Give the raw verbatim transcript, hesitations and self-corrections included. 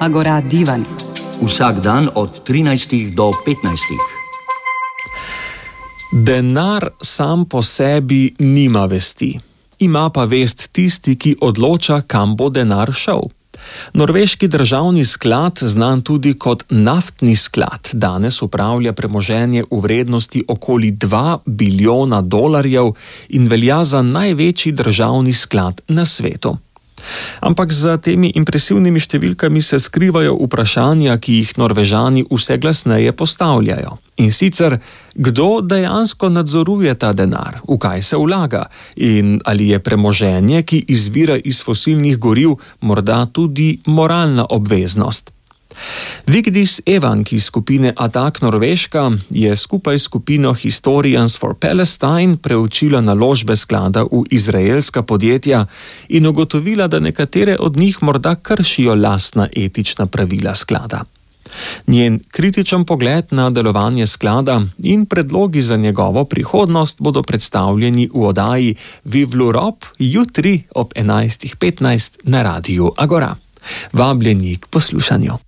Agora Divan. Vsak dan od trinajstih do petnajstih. Denar sam po sebi nima vesti. Ima pa vest tisti, ki odloča, kam bo denar šel. Norveški državni sklad, znan tudi kot naftni sklad, danes upravlja premoženje v vrednosti okoli dva bilijona dolarjev in velja za največji državni sklad na svetu. Ampak za temi impresivnimi številkami se skrivajo vprašanja, ki jih Norvežani vse glasneje postavljajo. In sicer, kdo dejansko nadzoruje ta denar, v kaj se vlaga in ali je premoženje, ki izvira iz fosilnih goriv, morda tudi moralna obveznost. Vigdis Evank iz skupine Attack Norveška je skupaj s skupino Historians for Palestine preučila naložbe sklada v izraelska podjetja in ugotovila, da nekatere od njih morda kršijo lastna etična pravila sklada. Njen kritičen pogled na delovanje sklada in predlogi za njegovo prihodnost bodo predstavljeni v oddaji Vivlurop jutri ob enajstih petnajst na Radiu Agora. Vabljeni k poslušanju.